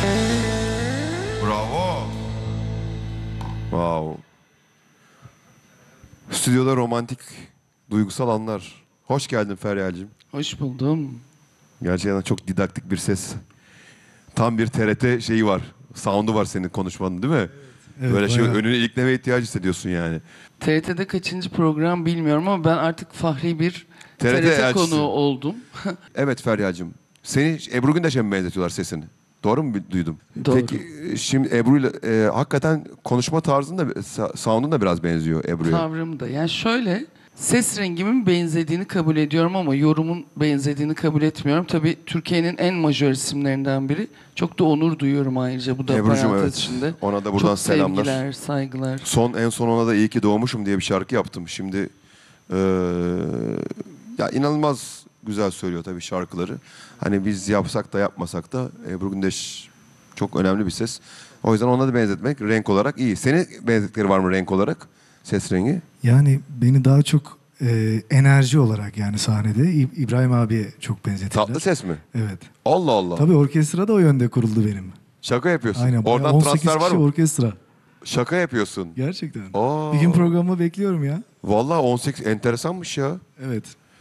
Bravo. Wow. Stüdyoda romantik, duygusal anlar. Hoş geldin Feryal'cığım. Hoş buldum. Gerçekten çok didaktik bir ses. Tam bir TRT şeyi var. Sound'u var senin konuşmanın, değil mi? Evet, böyle şey bayağı. önüne ilikleme ihtiyacı hissediyorsun yani. TRT'de kaçıncı program bilmiyorum ama ben artık fahri bir TRT TRT elçisi. konuğu oldum. Evet Feryal'cığım. Seni Ebru Gündeş'e mi benzetiyorlar sesini? Doğru mu duydum? Doğru. Peki şimdi Ebru'yla hakikaten konuşma tarzın da sound'un da biraz benziyor Ebru'ya. Tavrım da. Yani şöyle, ses rengimin benzediğini kabul ediyorum ama yorumun benzediğini kabul etmiyorum. Tabii Türkiye'nin en majör isimlerinden biri. Çok da onur duyuyorum ayrıca bu da Ebru'cum, parantez evet. içinde. Ona da buradan Çok selamlar. sevgiler, saygılar. En son ona da iyi ki doğmuşum diye bir şarkı yaptım. Şimdi ya inanılmaz güzel söylüyor tabii şarkıları. Hani biz yapsak da yapmasak da Ebru Gündeş çok önemli bir ses. O yüzden ona da benzetmek renk olarak iyi. Senin benzettikleri var mı renk olarak? Ses rengi? Yani beni daha çok enerji olarak yani sahnede İbrahim abiye çok benzetirler. Tatlı ses mi? Evet. Allah Allah. Tabii orkestra da o yönde kuruldu benim. Şaka yapıyorsun. Aynen. bayağı Oradan 18 transfer var kişi mı? orkestra. Şaka yapıyorsun. Gerçekten. Aa. Bir gün programı bekliyorum ya. Vallahi 18 enteresanmış ya. Evet.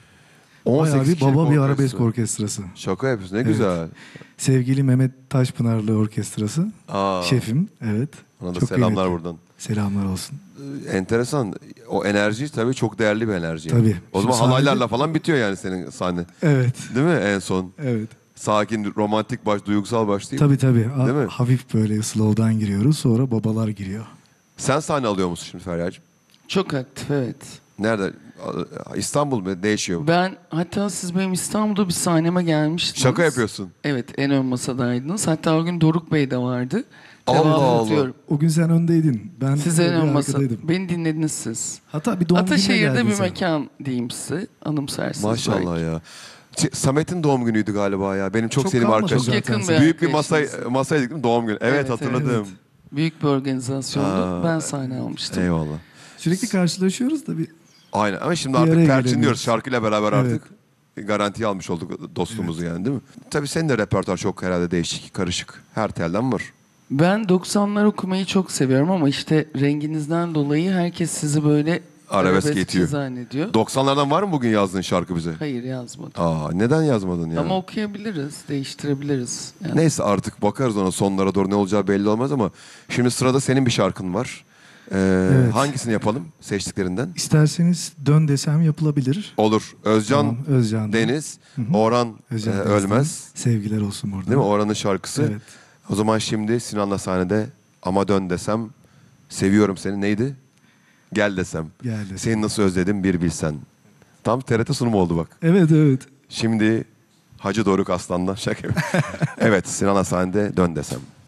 18 Bayağı bir kişilik baba bir orkestra. arabesk orkestrası. Şaka yapıyorsun. Ne Evet. güzel. Sevgili Mehmet Taşpınarlı orkestrası. Aa. Şefim. Evet. Ona da Çok selamlar kıymetli. buradan. Selamlar olsun. Enteresan. O enerji tabii çok değerli bir enerji. Tabii. O zaman Şimdi halaylarla falan bitiyor yani senin sahne. Evet. Değil mi en son? Evet. Sakin, romantik baş, duygusal baş değil. Tabii tabii. Değil mi? Hafif böyle slow'dan giriyoruz. Sonra babalar giriyor. Sen sahne alıyor musun şimdi Feryal'cığım? Çok aktif, evet. Nerede? İstanbul mu? Değişiyor. Ben hatta siz benim İstanbul'da bir sahneme gelmiştiniz. Şaka yapıyorsun. Evet, en ön masadaydınız. Hatta o gün Doruk Bey de vardı. Allah Devamını Allah. tutuyorum. O gün sen öndeydin. Ben Siz en bir ön masa. arkadaydım. Beni dinlediniz siz. Hatta bir doğum gününe Ataşehir'de geldin bir sen. mekan diyeyim size. Anımsarsınız Maşallah belki. ya. Samet'in doğum günüydü galiba ya. Benim çok Çok sevdiğim kalmadı arkadaşım. Çok yakın zaten. bir Büyük bir arkadaşınız. masaydık değil mi? Doğum günü. Evet, hatırladım. evet. Büyük bir organizasyondu. Aa, Ben sahne almıştım. Eyvallah. Sürekli karşılaşıyoruz da bir Aynen ama şimdi Bir artık araya perçinliyoruz. gelemiyoruz. Şarkıyla beraber Evet. artık garantiye almış olduk dostumuzu yani, değil mi? Tabii senin de repertuar çok herhalde değişik, karışık. Her telden var. Ben 90'lar okumayı çok seviyorum ama işte renginizden dolayı herkes sizi böyle Arabesk arabeskçi yetiyor. zannediyor. 90'lardan var mı bugün yazdığın şarkı bize? Hayır, yazmadım. Aa, neden yazmadın ya? Ama okuyabiliriz, değiştirebiliriz. Yani Neyse artık bakarız ona, sonlara doğru ne olacağı belli olmaz ama şimdi sırada senin bir şarkın var. Evet. Hangisini yapalım seçtiklerinden? isterseniz dön desem yapılabilir. Olur. Özcan Tamam, Özcan Deniz, Orhan Özcan Deniz'den Ölmez. Sevgiler olsun burada. Değil mi? Orhan'ın şarkısı. Evet. O zaman şimdi Sinan'la sahnede ama dön desem, seviyorum seni neydi? Gel desem. Gel desem. Seni nasıl özledim bir bilsen. Tam TRT sunumu oldu bak. Evet evet. Şimdi Hacı Doruk Aslan'dan şaka. Evet, Sinan'la sahnede dön desem.